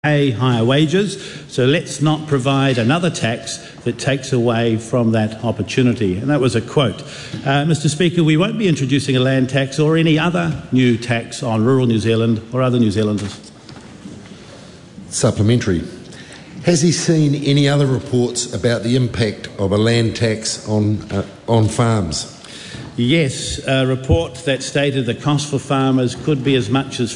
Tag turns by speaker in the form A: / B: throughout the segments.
A: pay higher wages, so let's not provide another tax that takes away from that opportunity. And that was a quote. Mr. Speaker, we won't be introducing a land tax or any other new tax on rural New Zealand or other New Zealanders.
B: Supplementary. Has he seen any other reports about the impact of a land tax on farms?
A: Yes, a report that stated the cost for farmers could be as much as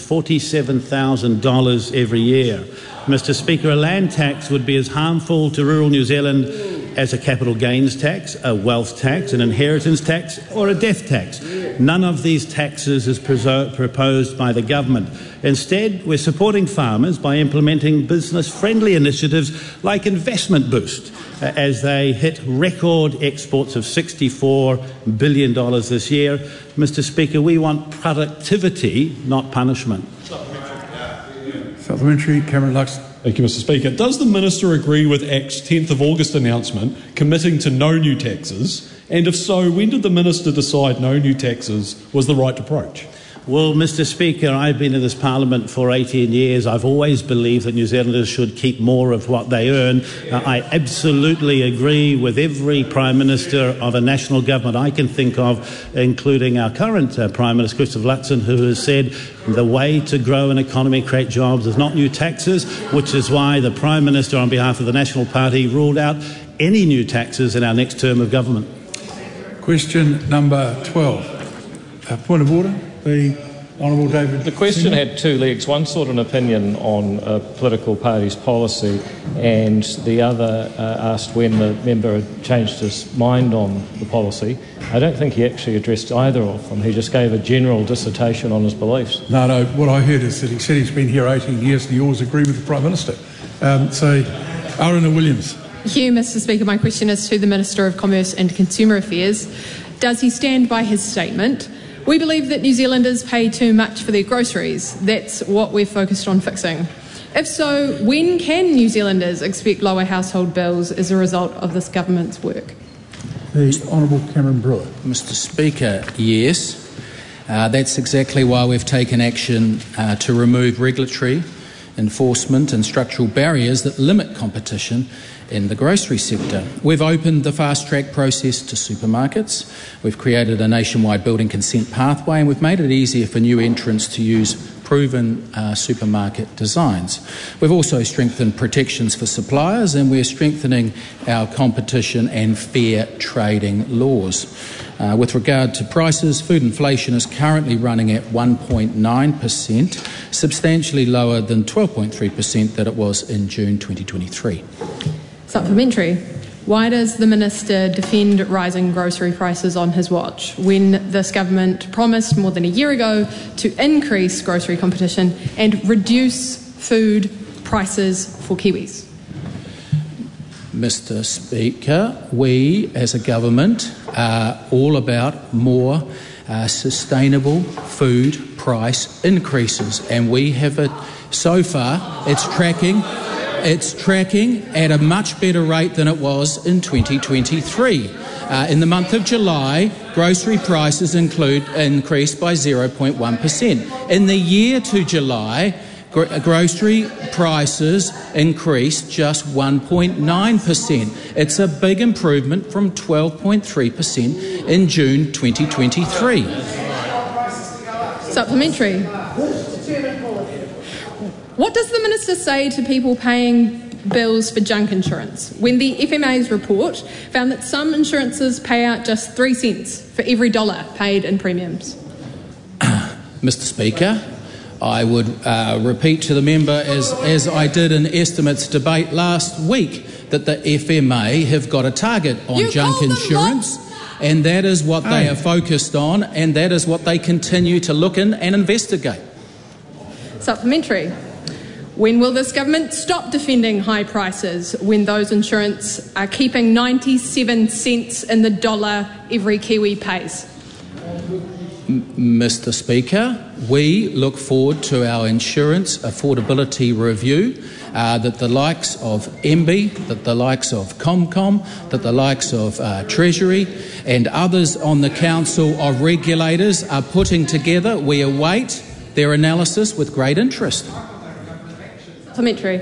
A: $47,000 every year. Mr. Speaker, a land tax would be as harmful to rural New Zealand as a capital gains tax, a wealth tax, an inheritance tax or a death tax. None of these taxes is proposed by the government. Instead, we're supporting farmers by implementing business-friendly initiatives like Investment Boost, as they hit record exports of $64 billion this year. Mr. Speaker, we want productivity, not punishment.
C: Supplementary, Cameron Lux.
D: Thank you, Mr. Speaker. Does the Minister agree with ACT's 10th of August announcement committing to no new taxes? And if so, when did the Minister decide no new taxes was the right approach?
A: Well, Mr. Speaker, I've been in this Parliament for 18 years. I've always believed that New Zealanders should keep more of what they earn. I absolutely agree with every Prime Minister of a national government I can think of, including our current Prime Minister, Christopher Luxon, who has said the way to grow an economy, create jobs, is not new taxes, which is why the Prime Minister, on behalf of the National Party, ruled out any new taxes in our next term of government.
C: Question number 12. Point of order. The Honourable David.
E: The question had two legs. One sought an opinion on a political party's policy, and the other asked when the member had changed his mind on the policy. I don't think he actually addressed either of them. He just gave a general dissertation on his beliefs.
C: No, what I heard is that he said he's been here 18 years and he always agreed with the Prime Minister. Aruna Williams.
F: Thank you, Mr. Speaker. My question is to the Minister of Commerce and Consumer Affairs. Does he stand by his statement? We believe that New Zealanders pay too much for their groceries. That's what we're focused on fixing. If so, when can New Zealanders expect lower household bills as a result of this government's work?
C: The Honourable Cameron Brewer.
G: Mr. Speaker, yes. That's exactly why we've taken action to remove regulatory enforcement and structural barriers that limit competition in the grocery sector. We've opened the fast-track process to supermarkets. We've created a nationwide building consent pathway, and we've made it easier for new entrants to use proven supermarket designs. We've also strengthened protections for suppliers, and we're strengthening our competition and fair trading laws. With regard to prices, food inflation is currently running at 1.9%, substantially lower than 12.3% that it was in June 2023.
F: Supplementary. Why does the Minister defend rising grocery prices on his watch when this government promised more than a year ago to increase grocery competition and reduce food prices for Kiwis?
G: Mr. Speaker, we as a government are all about more sustainable food price increases, and we have it so far. It's tracking at a much better rate than it was in 2023. In the month of July, grocery prices increased by 0.1%. In the year to July, grocery prices increased just 1.9%. It's a big improvement from 12.3% in June 2023.
F: Supplementary. What does the Minister say to people paying bills for junk insurance when the FMA's report found that some insurances pay out just 3 cents for every dollar paid in premiums?
G: Mr. Speaker, I would repeat to the member, as I did in estimates debate last week, that the FMA have got a target on junk insurance, and that is what they are focused on, and that is what they continue to look in and investigate.
F: Supplementary. When will this government stop defending high prices when those insurance are keeping 97 cents in the dollar every Kiwi pays?
G: Mr. Speaker, we look forward to our insurance affordability review that the likes of MB, that the likes of ComCom, that the likes of Treasury and others on the Council of Regulators are putting together. We await their analysis with great interest.
F: Supplementary.